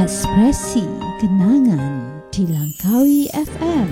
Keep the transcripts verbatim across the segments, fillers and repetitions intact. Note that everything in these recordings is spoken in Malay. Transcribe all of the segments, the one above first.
Ekspresi Kenangan di Langkawi F M.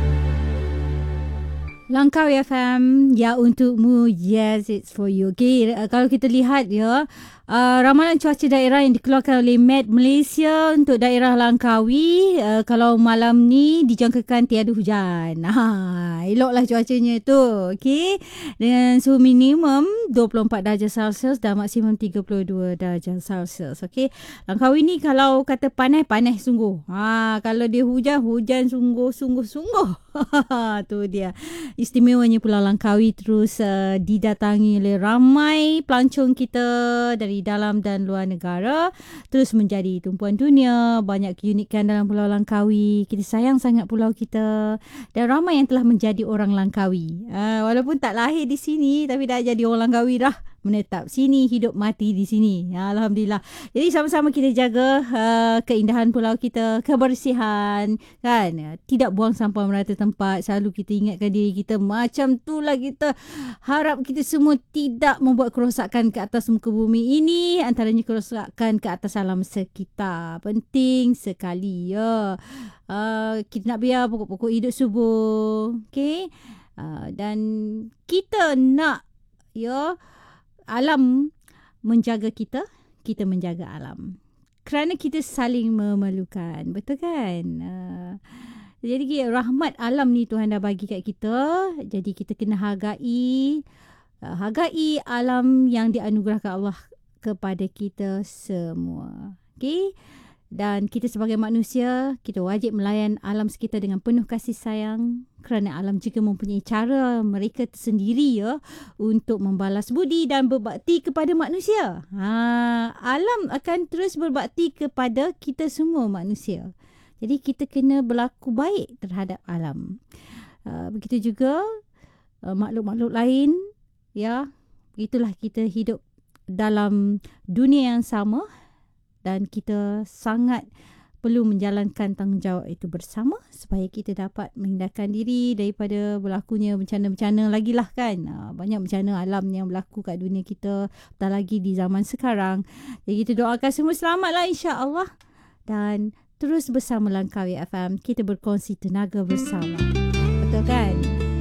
Langkawi F M, ya untukmu, yes, it's for you. Okay, uh, kalau kita lihat ya, uh, ramalan cuaca daerah yang dikeluarkan oleh Met Malaysia untuk daerah Langkawi, uh, kalau malam ni dijangkakan tiada hujan. Ha, eloklah cuacanya tu. Okay, dengan suhu minimum dua puluh empat darjah Celsius dan maksimum tiga puluh dua darjah Celsius. Okay, Langkawi ni kalau kata panas, panas sungguh. Ha, kalau dia hujan, hujan sungguh, sungguh, sungguh. Tu dia. Istimewanya Pulau Langkawi terus uh, didatangi oleh ramai pelancong kita dari dalam dan luar negara. Terus menjadi tumpuan dunia. Banyak keunikan dalam Pulau Langkawi. Kita sayang sangat pulau kita. Dan ramai yang telah menjadi orang Langkawi. Uh, walaupun tak lahir di sini, tapi dah jadi orang Langkawi dah. Menetap sini, hidup mati di sini. Alhamdulillah. Jadi sama-sama kita jaga uh, keindahan pulau kita, kebersihan, kan? Tidak buang sampah merata tempat. Selalu kita ingatkan diri kita, macam itulah kita harap kita semua tidak membuat kerosakan ke atas muka bumi ini. Antaranya kerosakan ke atas alam sekitar. Penting sekali, ya. Uh, kita nak biar pokok-pokok hidup subur. Okay? Uh, dan kita nak, ya, alam menjaga kita, kita menjaga alam. Kerana kita saling memerlukan. Betul kan? Uh, jadi rahmat alam ni Tuhan dah bagi kat kita. Jadi kita kena hargai. Uh, hargai alam yang dianugerahkan Allah kepada kita semua. Okay? Dan kita sebagai manusia, kita wajib melayan alam sekitar dengan penuh kasih sayang. Kerana alam juga mempunyai cara mereka tersendiri, ya, untuk membalas budi dan berbakti kepada manusia. Ha, alam akan terus berbakti kepada kita semua manusia. Jadi kita kena berlaku baik terhadap alam. Uh, begitu juga uh, makhluk-makhluk lain, ya. Begitulah kita hidup dalam dunia yang sama. Dan kita sangat perlu menjalankan tanggungjawab itu bersama supaya kita dapat menghindarkan diri daripada berlakunya bencana-bencana lagi lah, kan. Banyak bencana alam yang berlaku kat dunia kita, tak lagi di zaman sekarang. Jadi kita doakan semua selamatlah, insya-Allah. Dan terus bersama Langkawi F M, kita berkongsi tenaga bersama. Betul kan?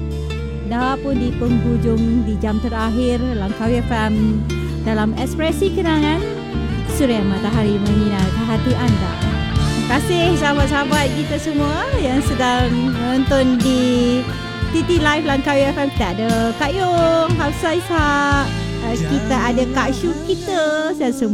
Dah pun di penghujung, di jam terakhir Langkawi F M dalam Ekspresi Kenangan. Suria matahari menyinarkan hati anda. Terima kasih sahabat-sahabat kita semua yang sedang menonton di T T Live Langkawi F M. Kita ada Kak Yong, Hafsah Ishak, kita ada Kak Syu kita, dan semua.